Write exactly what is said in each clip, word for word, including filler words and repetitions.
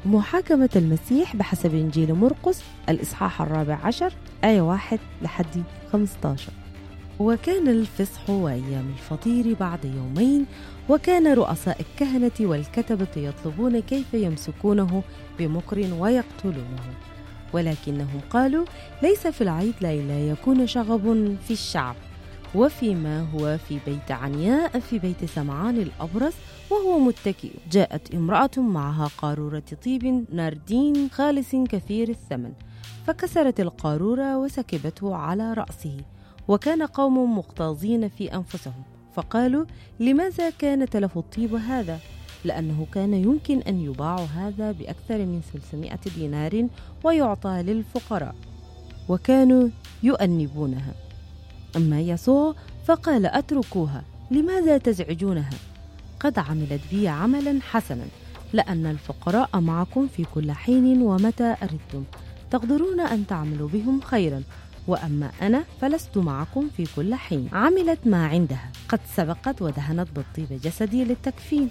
محاكمة المسيح بحسب إنجيل مرقس الإصحاح الرابع عشر آية واحد لحد خمسة عشر. وكان الفصح وأيام الفطير بعد يومين، وكان رؤساء الكهنة والكتبة يطلبون كيف يمسكونه بمكر ويقتلونه، ولكنهم قالوا: ليس في العيد لا يكون شغب في الشعب، وفيما هو في بيت عنياء في بيت سمعان الأبرص وهو متكئ، جاءت امرأة معها قارورة طيب ناردين خالص كثير الثمن، فكسرت القارورة وسكبته على رأسه. وكان قوم مغتاظين في أنفسهم، فقالوا: لماذا كان تلف الطيب هذا؟ لأنه كان يمكن أن يباع هذا بأكثر من ثلاثمائة دينار ويعطى للفقراء. وكانوا يؤنبونها. أما يسوع فقال: أتركوها، لماذا تزعجونها؟ قد عملت بي عملا حسنا، لأن الفقراء معكم في كل حين ومتى أردتم، تقدرون أن تعملوا بهم خيرا، وأما أنا فلست معكم في كل حين. عملت ما عندها، قد سبقت ودهنت بالطيب جسدي للتكفين.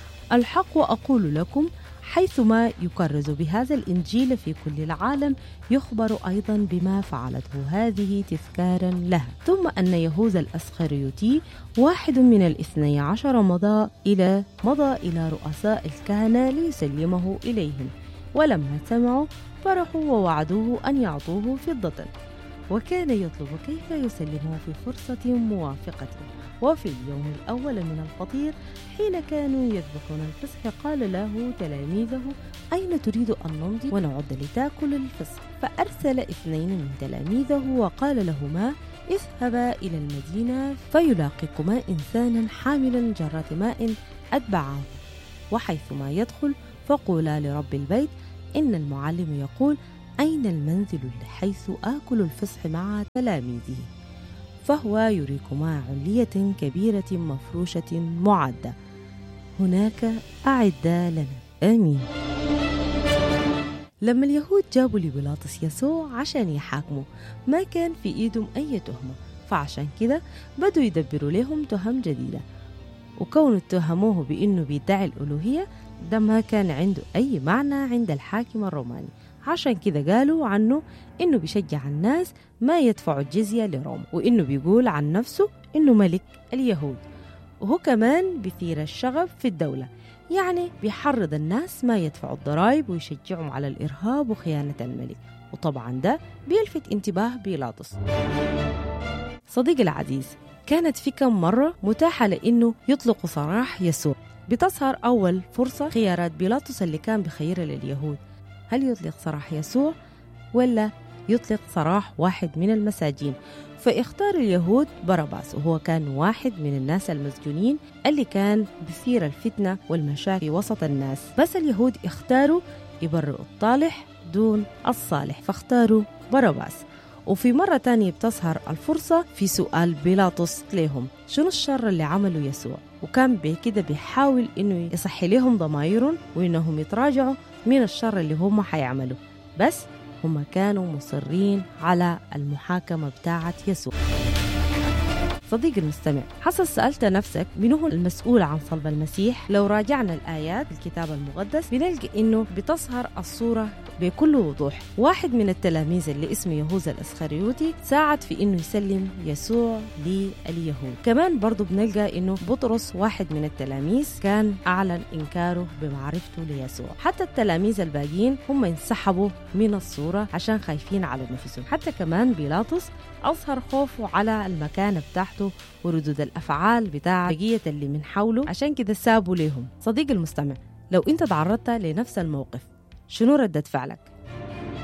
الحق وأقول لكم، حيثما يكرز بهذا الإنجيل في كل العالم يخبر أيضا بما فعلته هذه تذكارا لها. ثم أن يهوذا الأسخريوطي واحد من الاثني عشر مضى إلى مضى إلى رؤساء الكهنة ليسلمه إليهم، ولما سمعوا فرحوا ووعدوه أن يعطوه فضة، وكان يطلب كيف يسلمه في فرصة موافقة. وفي اليوم الأول من الفطير حين كانوا يذبحون الفصح قال له تلاميذه: أين تريد أن نمضي ونعد لتأكل الفصح؟ فأرسل اثنين من تلاميذه وقال لهما: اذهبا إلى المدينة فيلاقيكما إنسانا حاملا جرة ماء أتبعه، وحيثما يدخل فقولا لرب البيت: إن المعلم يقول: أين المنزل حيث آكل الفصح مع تلاميذه؟ فهو يريكما علية كبيرة مفروشة معدة، هناك أعدا لنا. آمين. لما اليهود جابوا لبيلاطس يسوع عشان يحاكموا، ما كان في إيدهم أي تهمة، فعشان كده بدوا يدبروا لهم تهم جديدة، وكونوا اتهموه بأنه بيدعي الألوهية ده ما كان عنده أي معنى عند الحاكم الروماني. عشان كده قالوا عنه إنه بيشجع الناس ما يدفعوا الجزية لروما، وإنه بيقول عن نفسه إنه ملك اليهود، وهو كمان بيثير الشغب في الدولة، يعني بيحرض الناس ما يدفعوا الضرائب ويشجعهم على الإرهاب وخيانة الملك. وطبعا ده بيلفت انتباه بيلاطس. صديقي العزيز، كانت في كم مرة متاحة لإنه يطلق سراح يسوع. بتظهر أول فرصة خيارات بيلاطس اللي كان بخير لليهود: هل يطلق سراح يسوع ولا يطلق سراح واحد من المساجين؟ فاختار اليهود باراباس، وهو كان واحد من الناس المسجونين اللي كان بيثير الفتنة والمشاكل وسط الناس. بس اليهود اختاروا يبرئوا الطالح دون الصالح، فاختاروا باراباس. وفي مرة تانية بتظهر الفرصة في سؤال بيلاطس لهم: شنو الشر اللي عمله يسوع؟ وكان بكده بيحاول إنه يصحي لهم ضمائرهم وإنهم يتراجعوا من الشر اللي هم حيعملوا، بس هم كانوا مصرين على المحاكمة بتاعة يسوع. صديقي المستمع، حصل سألت نفسك من هو المسؤول عن صلب المسيح؟ لو راجعنا الآيات الكتاب المقدس بنلقى إنه بتظهر الصورة بكل وضوح. واحد من التلاميذ اللي اسمه يهوذا الأسخريوطي ساعد في إنه يسلم يسوع لليهود. كمان برضو بنلقى إنه بطرس واحد من التلاميذ كان أعلن إنكاره بمعرفته ليسوع. حتى التلاميذ الباقيين هم انسحبوا من الصورة عشان خايفين على نفسهم. حتى كمان بيلاطس أظهر خوفه على المكانة بتاعته وردود الأفعال بتاع بقية اللي من حوله، عشان كده سابوا لهم. صديق المستمع، لو أنت تعرضت لنفس الموقف شنو ردة فعلك؟